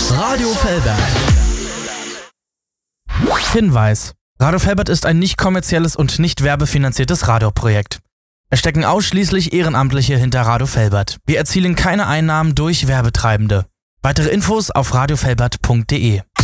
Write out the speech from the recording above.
Radio Velbert. Hinweis: Radio Velbert ist ein nicht kommerzielles und nicht werbefinanziertes Radioprojekt. Es stecken ausschließlich Ehrenamtliche hinter Radio Velbert. Wir erzielen keine Einnahmen durch Werbetreibende. Weitere Infos auf radiovelbert.de.